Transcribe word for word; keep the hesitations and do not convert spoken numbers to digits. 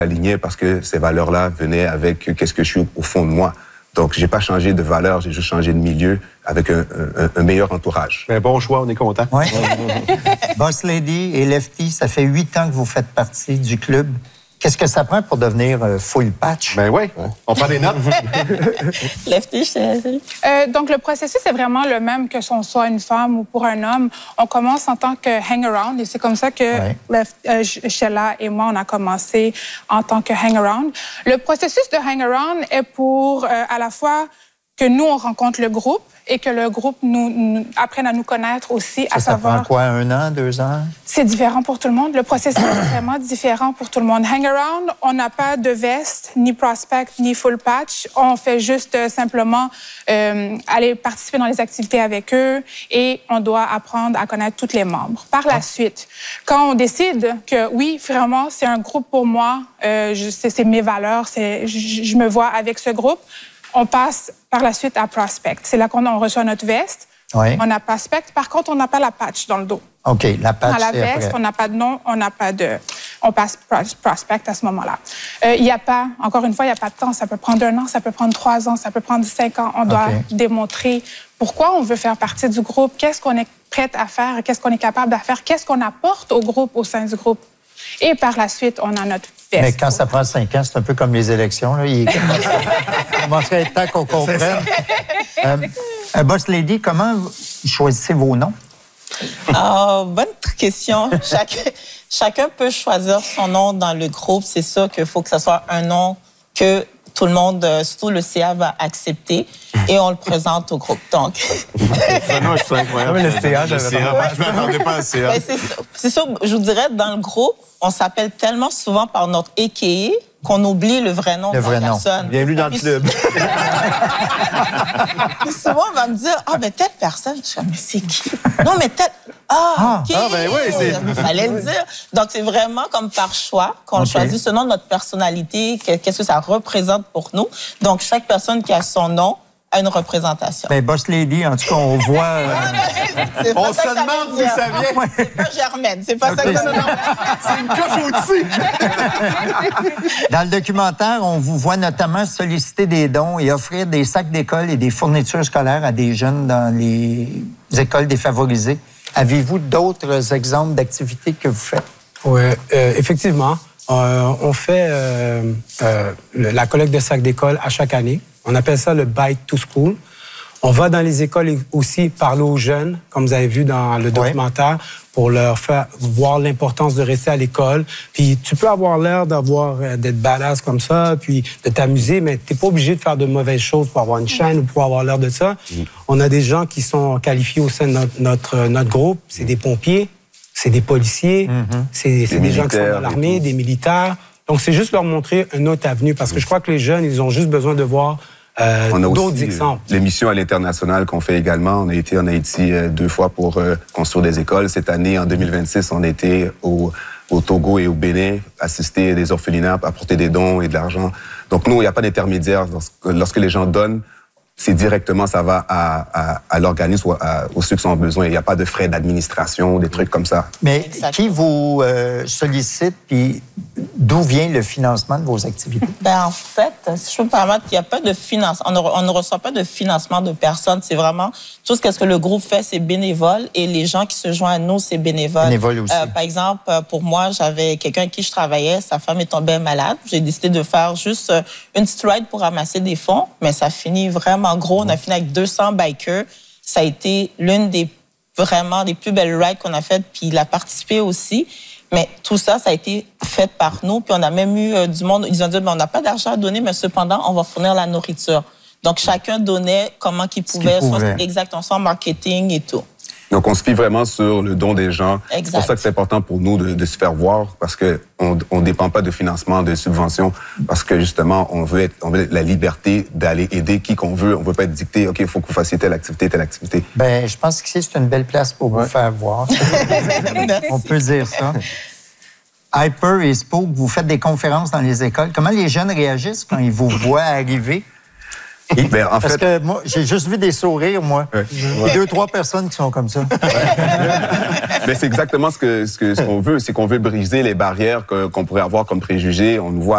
aligné parce que ces valeurs-là venaient avec qu'est-ce que je suis au fond de moi. Donc, j'ai pas changé de valeur, j'ai juste changé de milieu avec un, un, un meilleur entourage. Un bon choix, on est content. Oui. Boss Lady et Lefty, ça fait huit ans que vous faites partie du club. Qu'est-ce que ça prend pour devenir euh, full patch? Ben oui, on prend des notes. Lefty, je te laisse. Euh, donc, le processus est vraiment le même que si on soit une femme ou pour un homme. On commence en tant que hang-around et c'est comme ça que ouais. Lef- euh, Sheila et moi, on a commencé en tant que hang-around. Le processus de hang-around est pour euh, à la fois que nous, on rencontre le groupe et que le groupe nous, nous apprenne à nous connaître aussi, Ça, à ça savoir... prend quoi, un an, deux ans? C'est différent pour tout le monde. Le processus est vraiment différent pour tout le monde. Hang-around, on n'a pas de veste, ni prospect, ni full patch. On fait juste euh, simplement euh, aller participer dans les activités avec eux et on doit apprendre à connaître tous les membres. Par la suite, quand on décide que oui, vraiment, c'est un groupe pour moi, euh, je, c'est, c'est mes valeurs, c'est, je, je me vois avec ce groupe, on passe par la suite à prospect. C'est là qu'on on reçoit notre veste. Oui. On a prospect. Par contre, on n'a pas la patch dans le dos. OK, la patch, Dans la c'est veste, après. on n'a pas de nom, on n'a pas de... On passe pros- prospect à ce moment-là. Euh, Il n'y a pas, encore une fois, il n'y a pas de temps. Ça peut prendre un an, ça peut prendre trois ans, ça peut prendre cinq ans. On doit OK. démontrer pourquoi on veut faire partie du groupe, qu'est-ce qu'on est prêt à faire, qu'est-ce qu'on est capable de faire, qu'est-ce qu'on apporte au groupe, au sein du groupe. Et par la suite, on a notre veste. Mais quand ça prend cinq ans, c'est un peu comme les élections. Là. Il commence à être temps qu'on comprenne. Euh, euh, Boss Lady, comment vous choisissez vos noms? Ah, bonne question. Chaque, chacun peut choisir son nom dans le groupe. C'est sûr qu'il faut que ce soit un nom que tout le monde, surtout le C A, va accepter et on le présente au groupe. Donc, Non, je suis incroyable. Oui, le C A, Le j'avais C A, pas- je m'attendais pas à C A. ben, c'est sûr- c'est sûr, je vous dirais, dans le groupe, on s'appelle tellement souvent par notre A K A qu'on oublie le vrai nom Le de vrai la nom. personne. Bienvenue dans le Puis- club. Puis souvent, on va me dire, ah, mais telle personne. Je suis comme, mais c'est qui? Non, mais telle. Ah, OK. Ah, ben oui, c'est- Il fallait le dire. Donc, c'est vraiment comme par choix qu'on OK. choisit selon notre personnalité, que- qu'est-ce que ça représente pour nous. Donc, chaque personne qui a son nom a une représentation. Ben, Boss Lady, en tout cas, on voit... euh, C'est pas On ça se que ça demande veut d'où dire. ça vient. C'est pas Germaine, c'est pas ça que ça veut dire. C'est une coche au-dessus. Dans le documentaire, on vous voit notamment solliciter des dons et offrir des sacs d'école et des fournitures scolaires à des jeunes dans les écoles défavorisées. Avez-vous d'autres exemples d'activités que vous faites? Oui, euh, effectivement. Euh, on fait euh, euh, le- la collecte de sacs d'école à chaque année. On appelle ça le Bike to School. On va dans les écoles et aussi parler aux jeunes, comme vous avez vu dans le documentaire, pour leur faire voir l'importance de rester à l'école. Puis tu peux avoir l'air d'avoir euh, d'être badass comme ça, puis de t'amuser, mais t'es pas obligé de faire de mauvaises choses pour avoir une chaîne ou pour avoir l'air de ça. On a des gens qui sont qualifiés au sein de notre, notre, notre groupe. C'est des pompiers, c'est des policiers, c'est c'est Des des gens qui sont militaires dans et l'armée, tout. des militaires. Donc, c'est juste leur montrer une autre avenue parce que je crois que les jeunes, ils ont juste besoin de voir euh, On a d'autres aussi exemples. euh, les missions à l'international qu'on fait également. On a été en Haïti euh, deux fois pour euh, construire des écoles. Cette année, en deux mille vingt-six, on a été au, au Togo et au Bénin, assister des orphelinats, apporter des dons et de l'argent. Donc nous, il n'y a pas d'intermédiaire. Lorsque, lorsque les gens donnent, c'est directement, ça va à, à, à l'organisme ou à, aux ceux qui sont en besoin. Il n'y a pas de frais d'administration, des trucs comme ça. Mais Exact. qui vous euh, sollicite, puis d'où vient le financement de vos activités? Ben, en fait, si je peux me permettre, il n'y a pas de financement. On ne, on ne reçoit pas de financement de personnes. C'est vraiment tout ce que le groupe fait, c'est bénévole. Et les gens qui se joignent à nous, c'est bénévole. Bénévole aussi. Euh, par exemple, pour moi, j'avais quelqu'un avec qui je travaillais. Sa femme est tombée malade. J'ai décidé de faire juste une petite ride pour ramasser des fonds. Mais ça finit vraiment gros. On a fini avec deux cents bikers. Ça a été l'une des vraiment des plus belles rides qu'on a faites. Puis il a participé aussi. Mais tout ça, ça a été fait par nous. Puis on a même eu euh, du monde. Ils ont dit, ben, on n'a pas d'argent à donner, mais cependant, on va fournir la nourriture. Donc, chacun donnait comment qu'il qu'il pouvait, pouvait. soit exactement, soit en marketing et tout. Donc, on se fie vraiment sur le don des gens. C'est Exact. pour ça que c'est important pour nous de, de se faire voir, parce que on ne dépend pas de financement, de subventions, parce que justement, on veut, être, on veut la liberté d'aller aider qui qu'on veut. On veut pas être dicté, OK, il faut que vous fassiez telle activité, telle activité. Ben, je pense qu'ici, c'est une belle place pour vous faire voir. On peut dire ça. Hyper et Spook, vous faites des conférences dans les écoles. Comment les jeunes réagissent quand ils vous voient arriver? Et- Ben, en Parce fait- que moi, j'ai juste vu des sourires, moi. Ouais. Il y a deux, trois personnes qui sont comme ça. Mais c'est exactement ce que ce que ce qu'on veut, c'est qu'on veut briser les barrières que- qu'on pourrait avoir comme préjugés. On nous voit